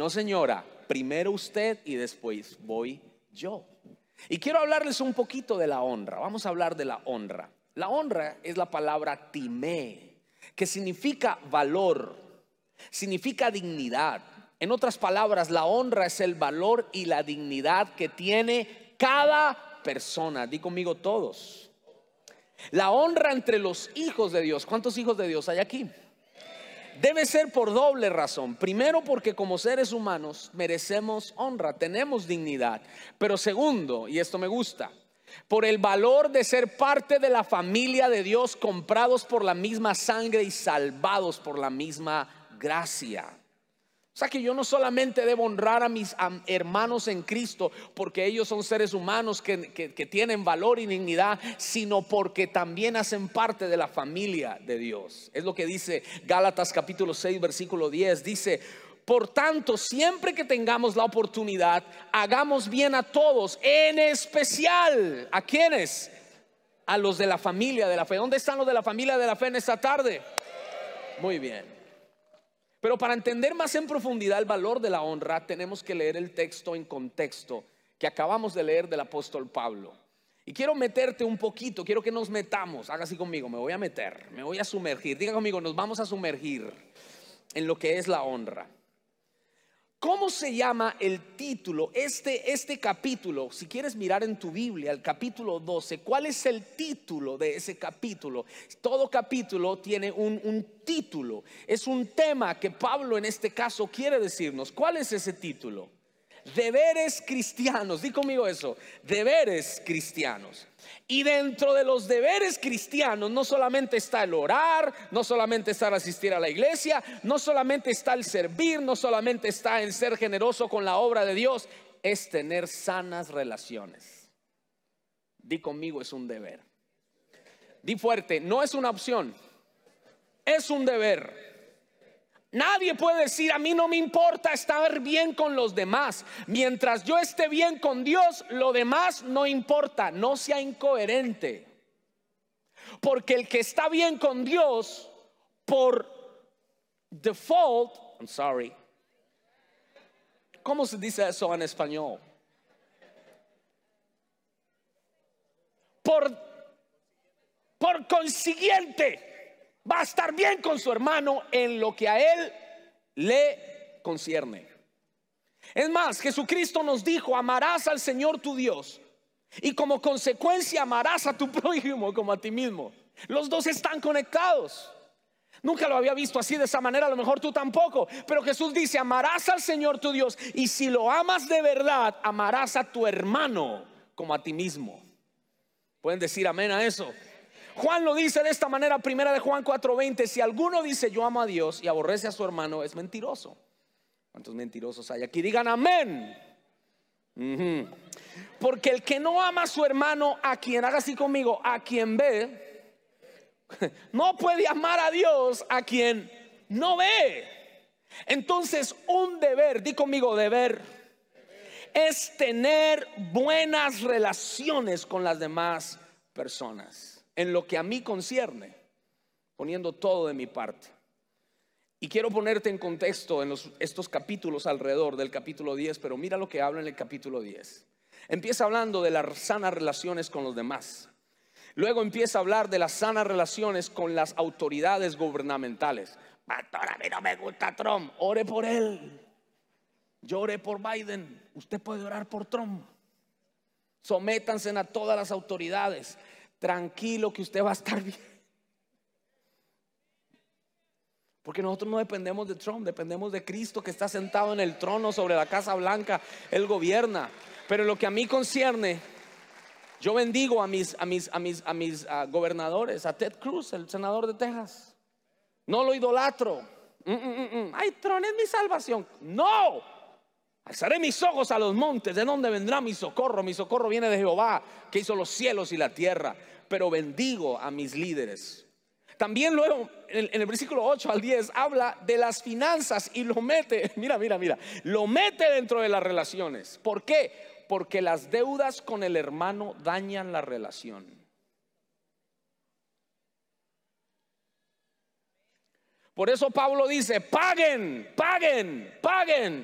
no señora, primero usted y después voy yo. Y quiero hablarles un poquito de la honra. Vamos a hablar de la honra. La honra es la palabra timé, que significa valor, significa dignidad. En otras palabras, la honra es el valor y la dignidad que tiene cada persona. Di conmigo todos. La honra entre los hijos de Dios. ¿Cuántos hijos de Dios hay aquí? Debe ser por doble razón. Primero, porque como seres humanos merecemos honra, tenemos dignidad. Pero segundo, y esto me gusta, por el valor de ser parte de la familia de Dios, comprados por la misma sangre y salvados por la misma gracia. O sea que yo no solamente debo honrar a mis hermanos en Cristo porque ellos son seres humanos que tienen valor y dignidad, sino porque también hacen parte de la familia de Dios. Es lo que dice Gálatas capítulo 6 versículo 10. Dice: por tanto, siempre que tengamos la oportunidad, hagamos bien a todos, en especial ¿a quiénes? A los de la familia de la fe. ¿Dónde están los de la familia de la fe en esta tarde? Muy bien. Pero para entender más en profundidad el valor de la honra, tenemos que leer el texto en contexto que acabamos de leer del apóstol Pablo. Y quiero meterte un poquito, quiero que nos metamos. Haga así conmigo, me voy a meter, me voy a sumergir. Diga conmigo, nos vamos a sumergir en lo que es la honra. ¿Cómo se llama el título? Este capítulo, si quieres mirar en tu Biblia, el capítulo 12, ¿cuál es el título de ese capítulo? Todo capítulo tiene un título, es un tema que Pablo en este caso quiere decirnos. ¿Cuál es ese título? Deberes cristianos. Di conmigo eso, deberes cristianos. Y dentro de los deberes cristianos no solamente está el orar, no solamente está el asistir a la iglesia, no solamente está el servir, no solamente está el ser generoso con la obra de Dios, es tener sanas relaciones. Di conmigo, es un deber. Di fuerte, no es una opción, es un deber. Nadie puede decir: a mí no me importa estar bien con los demás. Mientras yo esté bien con Dios, lo demás no importa. No sea incoherente. Porque el que está bien con Dios, por default, ¿cómo se dice eso en español? Por consiguiente, va a estar bien con su hermano en lo que a él le concierne. Es más, Jesucristo nos dijo: amarás al Señor tu Dios y como consecuencia amarás a tu prójimo como a ti mismo. Los dos están conectados. Nunca lo había visto así, de esa manera, a lo mejor tú tampoco. Pero Jesús dice: amarás al Señor tu Dios, y si lo amas de verdad, amarás a tu hermano como a ti mismo. ¿Pueden decir amén a eso? Juan lo dice de esta manera, primera de Juan 4:20: si alguno dice yo amo a Dios y aborrece a su hermano, es mentiroso. ¿Cuántos mentirosos hay aquí? Digan amén. Porque el que no ama a su hermano, a quien, haga así conmigo, a quien ve, no puede amar a Dios a quien no ve. Entonces, un deber, di conmigo, deber, es tener buenas relaciones con las demás personas, en lo que a mí concierne, poniendo todo de mi parte. Y quiero ponerte en contexto en estos capítulos alrededor del capítulo 10, pero mira lo que habla en el capítulo 10. Empieza hablando de las sanas relaciones con los demás. Luego empieza a hablar de las sanas relaciones con las autoridades gubernamentales. Pastor, a mí no me gusta Trump, ore por él. Yo oré por Biden, usted puede orar por Trump. Sométanse a todas las autoridades. Tranquilo que usted va a estar bien. Porque nosotros no dependemos de Trump, dependemos de Cristo que está sentado en el trono sobre la Casa Blanca. Él gobierna. Pero en lo que a mí concierne, yo bendigo a mis gobernadores, a Ted Cruz, el senador de Texas. No lo idolatro. Ay, Trump es mi salvación. No. Alzaré mis ojos a los montes, ¿de dónde vendrá mi socorro? Mi socorro viene de Jehová, que hizo los cielos y la tierra. Pero bendigo a mis líderes. También luego en el versículo 8 al 10 habla de las finanzas y lo mete, mira, lo mete dentro de las relaciones. ¿Por qué? Porque las deudas con el hermano dañan la relación. Por eso Pablo dice: paguen